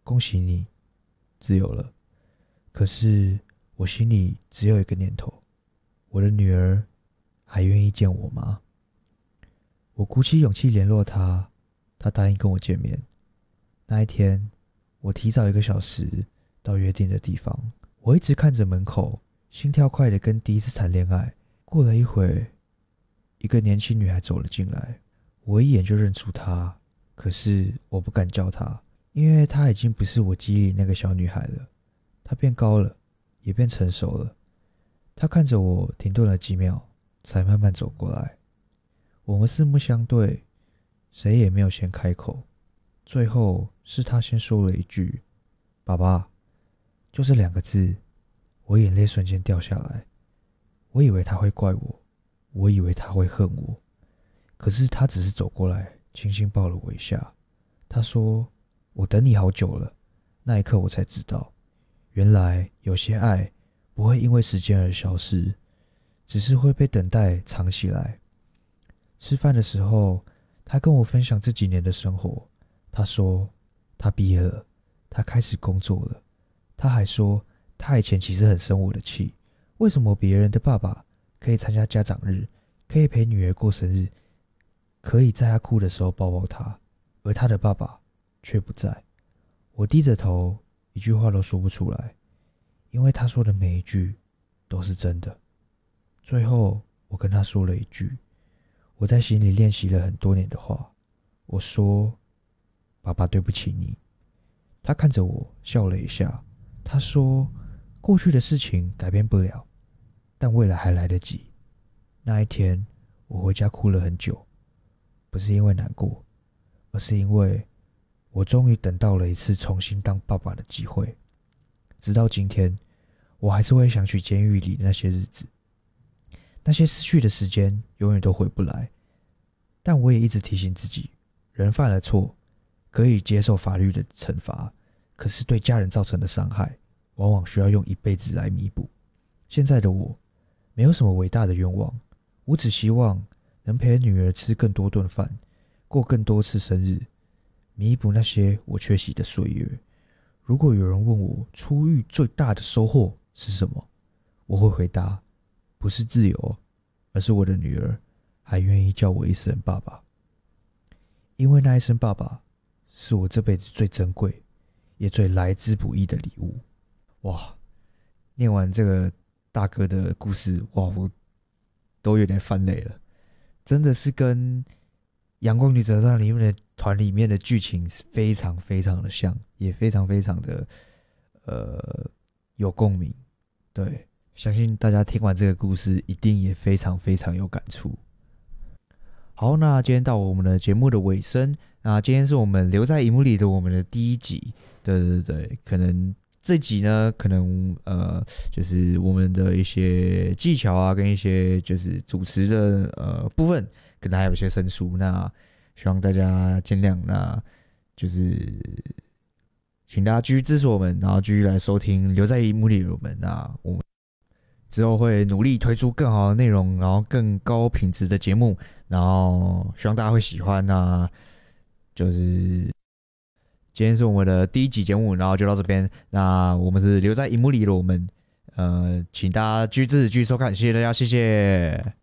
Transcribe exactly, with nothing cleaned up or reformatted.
恭喜你，自由了。可是我心里只有一个念头，我的女儿还愿意见我吗？我鼓起勇气联络她，她答应跟我见面。那一天，我提早一个小时到约定的地方。我一直看着门口，心跳快得跟第一次谈恋爱。过了一会，一个年轻女孩走了进来，我一眼就认出她，可是我不敢叫她，因为她已经不是我记忆里那个小女孩了。她变高了，也变成熟了。她看着我，停顿了几秒，才慢慢走过来。我们四目相对，谁也没有先开口。最后是她先说了一句：“爸爸。”就这两个字，我眼泪瞬间掉下来。我以为她会怪我，我以为她会恨我，可是她只是走过来，轻轻抱了我一下。她说：“我等你好久了。”那一刻我才知道，原来有些爱不会因为时间而消失，只是会被等待藏起来。吃饭的时候，她跟我分享这几年的生活。她说她毕业了，她开始工作了。她还说她以前其实很生我的气，为什么别人的爸爸可以参加家长日，可以陪女儿过生日，可以在她哭的时候抱抱她，而她的爸爸却不在。我低着头，一句话都说不出来，因为她说的每一句都是真的。最后我跟她说了一句我在心里练习了很多年的话，我说：“爸爸对不起你。”她看着我笑了一下，她说：“过去的事情改变不了，但未来还来得及。”那一天我回家哭了很久，不是因为难过，而是因为我终于等到了一次重新当爸爸的机会。直到今天，我还是会想起监狱里那些日子，那些失去的时间永远都回不来。但我也一直提醒自己，人犯了错，可以接受法律的惩罚，可是对家人造成的伤害，往往需要用一辈子来弥补。现在的我，没有什么伟大的愿望，我只希望能陪女儿吃更多顿饭，过更多次生日，弥补那些我缺席的岁月。如果有人问我出狱最大的收获是什么，我会回答：不是自由，而是我的女儿还愿意叫我一声爸爸。因为那一声爸爸，是我这辈子最珍贵，也最来之不易的礼物。哇，念完这个大哥的故事，哇，我都有点泛泪了。真的是跟《阳光女子团》里面的团里面的剧情非常非常的像，也非常非常的呃有共鸣。对，相信大家听完这个故事，一定也非常非常有感触。好，那今天到我们的节目的尾声，那今天是我们留在荧幕里的我们的第一集。对对对，可能这集呢，可能呃，就是我们的一些技巧啊，跟一些就是主持的呃部分，可能还有一些生疏，那希望大家见谅。那就是请大家继续支持我们，然后继续来收听留在荧幕里的我们。那我们之后会努力推出更好的内容，然后更高品质的节目，然后希望大家会喜欢。那就是今天是我们的第一集节目，然后就到这边。那我们是留在荧幕里的我们，呃，请大家继续支持，继续收看，谢谢大家，谢谢。